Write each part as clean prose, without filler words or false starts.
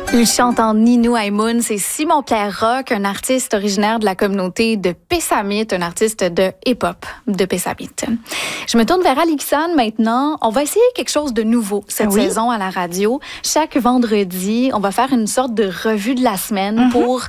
Il chante en Ninu-Aïmoun. C'est Simon-Pierre Rock, un artiste originaire de la communauté de Pessamit, un artiste de hip-hop de Pessamit. Je me tourne vers Alixane maintenant. On va essayer quelque chose de nouveau cette saison à la radio. Chaque vendredi, on va faire une sorte de revue de la semaine pour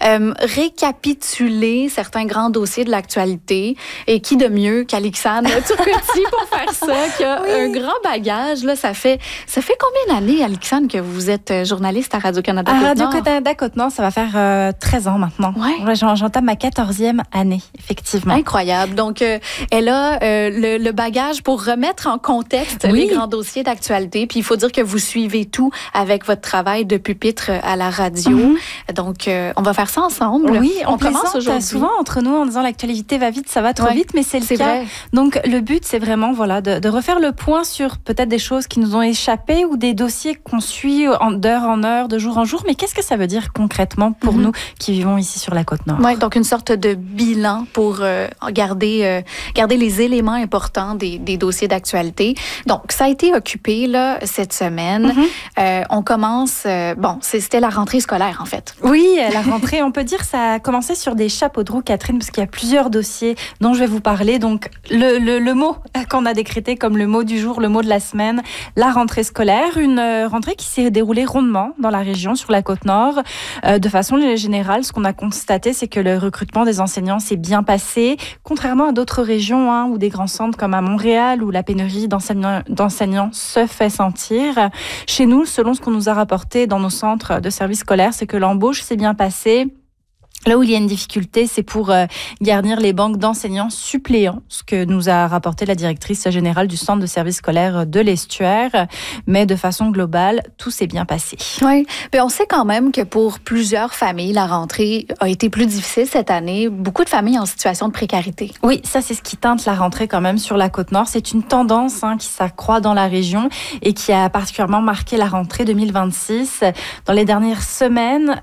récapituler certains grands dossiers de l'actualité. Et qui de mieux qu'Alixane Turcotti pour faire ça, qui a un grand bagage. Là, ça fait combien d'années, Alixane, que vous êtes journaliste à Radio-Canada Côte-Nord? Radio-Canada Côte-Nord, ça va faire 13 ans maintenant. Ouais. J'entame ma 14e année, effectivement. Incroyable. Donc, elle a le bagage pour remettre en contexte les grands dossiers d'actualité. Puis, il faut dire que vous suivez tout avec votre travail de pupitre à la radio. Donc, on va faire ça ensemble. Oui, on commence aujourd'hui. Souvent entre nous en disant l'actualité va vite, ça va trop vite, mais c'est le cas. Vrai. Donc, le but, c'est vraiment de refaire le point sur peut-être des choses qui nous ont échappé ou des dossiers qu'on suit d'heure en heure, de jour en jour. Mais qu'est-ce que ça veut dire concrètement pour nous qui vivons ici sur la Côte-Nord? Oui, donc une sorte de bilan pour garder les éléments importants des dossiers d'actualité. Donc, ça a été occupé là, cette semaine. On commence... c'était la rentrée scolaire, en fait. Oui, la rentrée, on peut dire, ça a commencé sur des chapeaux de roue, Catherine, parce qu'il y a plusieurs dossiers dont je vais vous parler. Donc, le mot qu'on a décrété comme le mot du jour, le mot de la semaine, la rentrée scolaire, une rentrée qui s'est déroulée rondement dans la région, sur la Côte-Nord. De façon générale, ce qu'on a constaté, c'est que le recrutement des enseignants s'est bien passé, contrairement à d'autres régions ou des grands centres comme à Montréal, où la pénurie d'enseignants se fait sentir. Chez nous, selon ce qu'on nous a rapporté dans nos centres de services scolaires, c'est que l'embauche s'est bien passée. Là où il y a une difficulté, c'est pour garnir les banques d'enseignants suppléants, ce que nous a rapporté la directrice générale du centre de services scolaires de l'Estuaire. Mais de façon globale, tout s'est bien passé. Oui, mais on sait quand même que pour plusieurs familles, la rentrée a été plus difficile cette année. Beaucoup de familles en situation de précarité. Oui, ça c'est ce qui teinte la rentrée quand même sur la Côte-Nord. C'est une tendance qui s'accroît dans la région et qui a particulièrement marqué la rentrée 2026. Dans les dernières semaines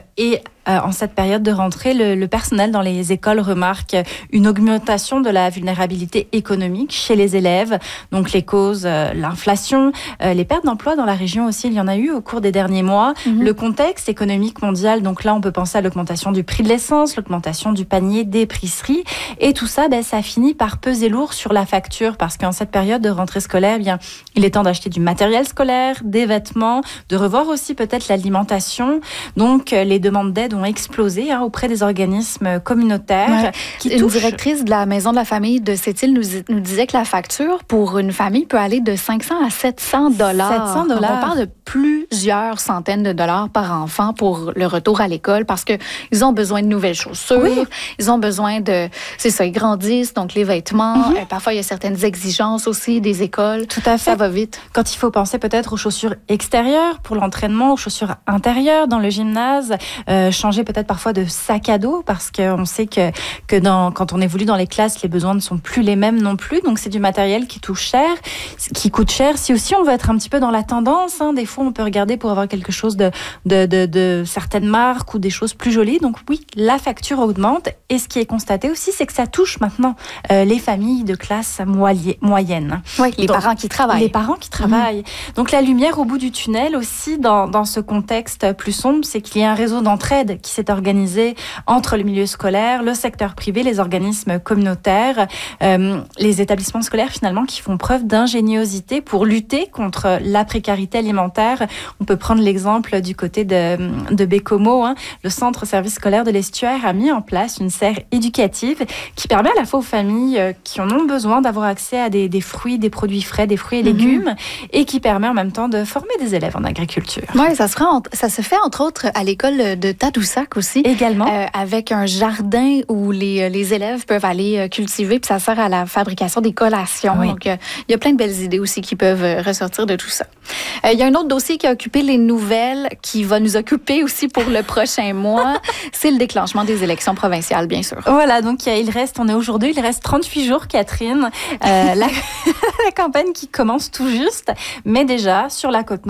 en cette période de rentrée, le personnel dans les écoles remarque une augmentation de la vulnérabilité économique chez les élèves. Donc les causes, l'inflation, les pertes d'emploi dans la région aussi, il y en a eu au cours des derniers mois. Le contexte économique mondial, donc là on peut penser à l'augmentation du prix de l'essence, l'augmentation du panier d'épicerie. Et tout ça, ça finit par peser lourd sur la facture parce qu'en cette période de rentrée scolaire, il est temps d'acheter du matériel scolaire, des vêtements, de revoir aussi peut-être l'alimentation. Donc les demandes d'aide ont explosé auprès des organismes communautaires. Une directrice de la Maison de la famille de Sept-Îles nous disait que la facture pour une famille peut aller de 500 à 700 $. On parle de plusieurs centaines de dollars par enfant pour le retour à l'école parce qu'ils ont besoin de nouvelles chaussures. Ils ont besoin de... C'est ça, ils grandissent, donc les vêtements. Parfois, il y a certaines exigences aussi des écoles. Tout à fait. Ça va vite. Quand il faut penser peut-être aux chaussures extérieures pour l'entraînement, aux chaussures intérieures dans le gymnase, changer peut-être parfois de sac à dos parce qu'on sait que quand on évolue dans les classes, les besoins ne sont plus les mêmes non plus. Donc, c'est du matériel qui coûte cher. Si aussi on veut être un petit peu dans la tendance, des fois, on peut regarder pour avoir quelque chose de certaines marques ou des choses plus jolies. Donc, oui, la facture augmente. Et ce qui est constaté aussi, c'est que ça touche maintenant les familles de classe moyenne. Oui, les parents qui travaillent. Les parents qui travaillent. Donc, la lumière au bout du tunnel aussi, dans ce contexte plus sombre, c'est qu'il y a un réseau d'entraide qui s'est organisé entre le milieu scolaire, le secteur privé, les organismes communautaires, les établissements scolaires finalement qui font preuve d'ingéniosité pour lutter contre la précarité alimentaire. On peut prendre l'exemple du côté de Bécomo. Le centre service scolaire de l'Estuaire a mis en place une serre éducative qui permet à la fois aux familles qui en ont besoin d'avoir accès à des fruits, des produits frais, des fruits et légumes et qui permet en même temps de former des élèves en agriculture. Oui, ça se fait entre autres à l'école de Tadoussac aussi. Également. Avec un jardin où les élèves peuvent aller cultiver, puis ça sert à la fabrication des collations. Donc, il y a plein de belles idées aussi qui peuvent ressortir de tout ça. Il y a un autre dossier qui a occupé les nouvelles, qui va nous occuper aussi pour le prochain mois. C'est le déclenchement des élections provinciales, bien sûr. Voilà, donc on est aujourd'hui, il reste 38 jours, Catherine. La campagne qui commence tout juste, mais déjà, sur la Côte-Nord,